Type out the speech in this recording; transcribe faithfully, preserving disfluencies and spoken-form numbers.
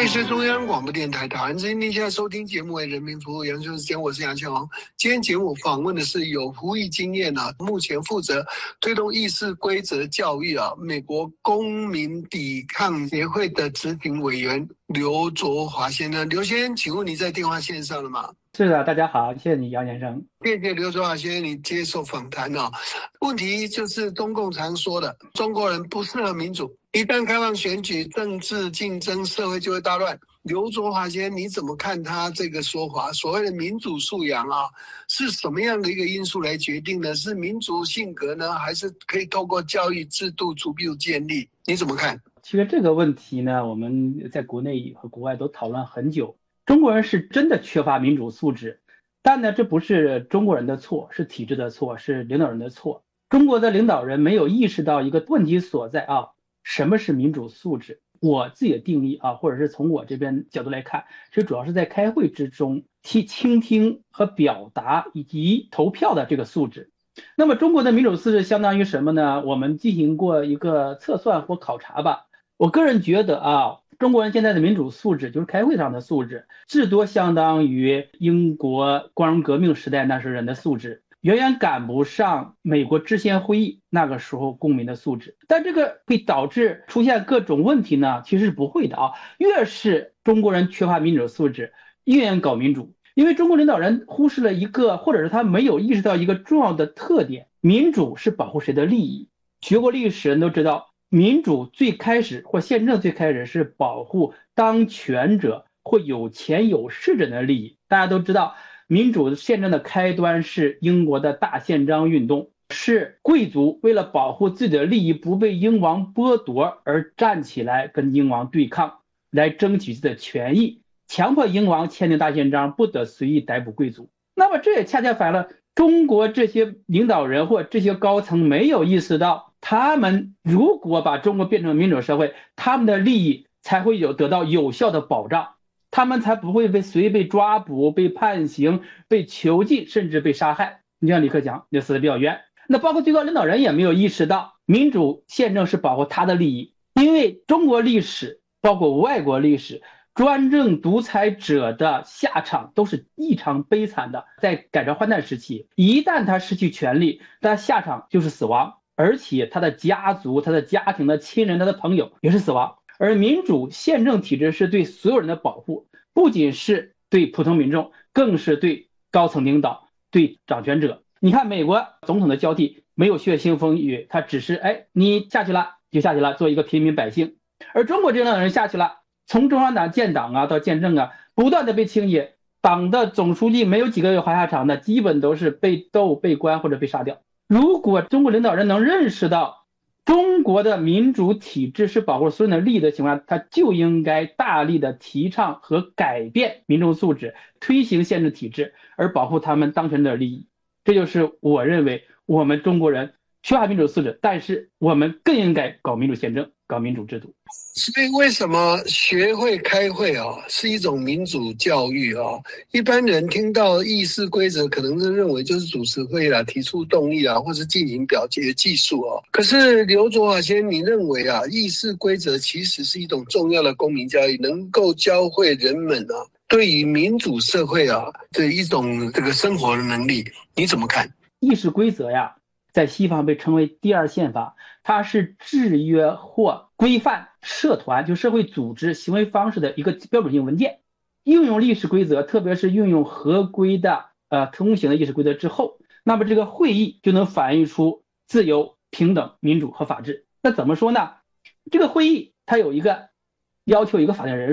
这里是中央广播电台台湾之音，您现在收听节目为人民服务，杨秋时间，我是杨秋红。今天节目访问的是有服役经验啊，目前负责推动议事规则教育啊，美国公民抵抗协会的执行委员刘卓华先生。刘先生，请问你在电话线上了吗？ 是的，大家好，谢谢你杨先生。 谢谢刘卓华先生你接受访谈啊。问题就是中共常说的，中国人不适合民主，一旦开放选举，政治竞争，社会就会大乱。刘卓华先生，你怎么看他这个说法？所谓的民主素养啊，是什么样的一个因素来决定呢？是民主性格呢，还是可以透过教育制度逐步建立？你怎么看？ 其实这个问题呢，我们在国内和国外都讨论很久。中国人是真的缺乏民主素质，但呢，这不是中国人的错，是体制的错，是领导人的错。中国的领导人没有意识到一个问题所在啊，什么是民主素质？我自己的定义啊，或者是从我这边角度来看，这主要是在开会之中去倾听和表达以及投票的这个素质。那么中国的民主素质相当于什么呢？我们进行过一个测算或考察吧。我个人觉得啊，中国人现在的民主素质，就是开会上的素质，至多相当于英国光荣革命时代那时人的素质，远远赶不上美国制宪会议那个时候公民的素质。但这个会导致出现各种问题呢？其实是不会的啊。越是中国人缺乏民主素质，越愿搞民主，因为中国领导人忽视了一个，或者是他没有意识到一个重要的特点：民主是保护谁的利益。学过历史人都知道，民主最开始或宪政最开始是保护当权者或有钱有势者的利益。大家都知道，民主宪政的开端是英国的大宪章运动，是贵族为了保护自己的利益不被英王剥夺而站起来跟英王对抗，来争取自己的权益，强迫英王签订大宪章，不得随意逮捕贵族。那么这也恰恰反映了中国这些领导人或这些高层没有意识到，他们如果把中国变成民主社会，他们的利益才会有得到有效的保障，他们才不会被随意被抓捕、被判刑、被囚禁，甚至被杀害。你像李克强就死得比较冤。那包括最高领导人也没有意识到，民主宪政是保护他的利益，因为中国历史包括外国历史，专政独裁者的下场都是异常悲惨的。在改朝换代时期，一旦他失去权力，他下场就是死亡，而且他的家族、他的家庭的亲人、他的朋友也是死亡。而民主宪政体制是对所有人的保护，不仅是对普通民众，更是对高层领导、对掌权者。你看美国总统的交替没有血腥风雨，他只是哎，你下去了就下去了，做一个平民百姓。而中国这样的人下去了，从中央党建党啊到建政啊，不断的被清野，党的总书记没有几个月活下场的，基本都是被斗、被关或者被杀掉。如果中国领导人能认识到中国的民主体制是保护所有人的利益的情况下，他就应该大力的提倡和改变民众素质，推行宪制体制，而保护他们当权者的利益。这就是我认为我们中国人缺乏民主素质，但是我们更应该搞民主宪政，搞民主制度。 所以为什么学会开会啊是一种民主教育啊？一般人听到议事规则，可能是认为就是主持会啦、提出动议啊，或是进行表决的技术啊。可是刘卓华先生，你认为啊，议事规则其实是一种重要的公民教育，能够教会人们啊，对于民主社会啊的一种这个生活的能力，你怎么看？ 议事规则呀，在西方被称为第二宪法，它是制约或规范社团就社会组织行为方式的一个标准性文件。运用议事规则，特别是运用合规的呃通行的议事规则之后，那么这个会议就能反映出自由、平等、民主和法治。那怎么说呢？这个会议它有一个要求，一个法定人数。